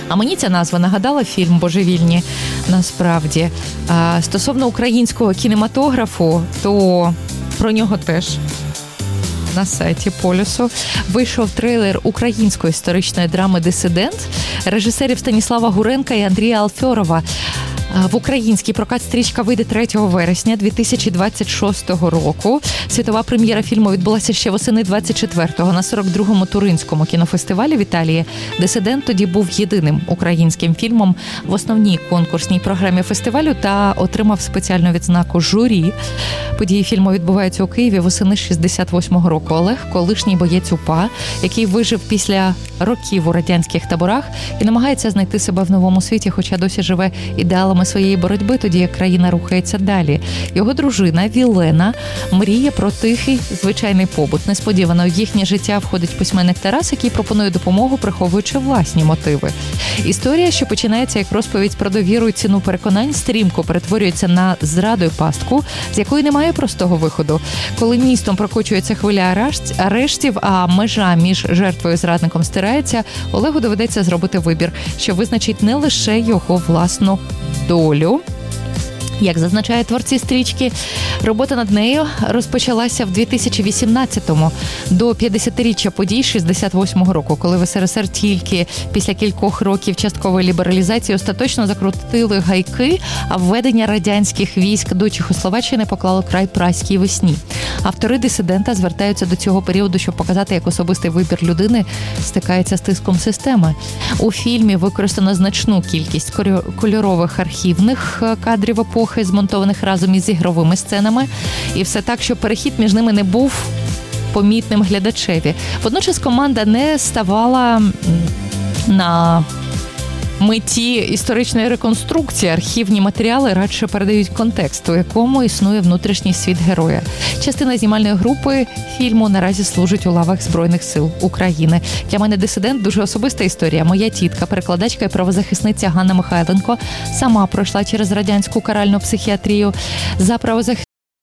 А мені ця назва нагадала фільм «Божевільні» насправді. Стосовно українського кінематографу, то про нього теж на сайті Полюсу вийшов трейлер української історичної драми «Дисидент» режисерів Станіслава Гуренка і Андрія Алфьорова. В український прокат стрічка вийде 3 вересня 2026 року. Світова прем'єра фільму відбулася ще восени 24-го на 42-му Туринському кінофестивалі в Італії. «Дисидент» тоді був єдиним українським фільмом в основній конкурсній програмі фестивалю та отримав спеціальну відзнаку журі. Події фільму відбуваються у Києві восени 68-го року. Олег – колишній боєць УПА, який вижив після років у радянських таборах і намагається знайти себе в новому світі, хоча досі живе ідеалами своєї боротьби, тоді як країна рухається далі. Його дружина Вілена мріє про тихий, звичайний побут. Несподівано в їхнє життя входить письменник Тарас, який пропонує допомогу, приховуючи власні мотиви. Історія, що починається як розповідь про довіру і ціну переконань, стрімко перетворюється на зраду й пастку, з якої немає простого виходу. Коли містом прокочується хвиля арештів, а межа між жертвою і зрадником стирається, Олегу доведеться зробити вибір, що визначить не лише його власну долю. Як зазначають творці стрічки, робота над нею розпочалася в 2018-му до 50-річчя подій 68-го року, коли в СРСР тільки після кількох років часткової лібералізації остаточно закрутили гайки, а введення радянських військ до Чехословаччини поклало край праській весні. Автори «Дисидента» звертаються до цього періоду, щоб показати, як особистий вибір людини стикається з тиском системи. У фільмі використано значну кількість кольорових архівних кадрів епохи, змонтованих разом із ігровими сценами. І все так, щоб перехід між ними не був помітним глядачеві. Водночас команда не ставала на меті історичної реконструкції. Архівні матеріали радше передають контекст, у якому існує внутрішній світ героя. Частина знімальної групи фільму наразі служить у лавах Збройних сил України. Для мене «Дисидент» дуже особиста історія. Моя тітка, перекладачка і правозахисниця Ганна Михайленко, сама пройшла через радянську каральну психіатрію. За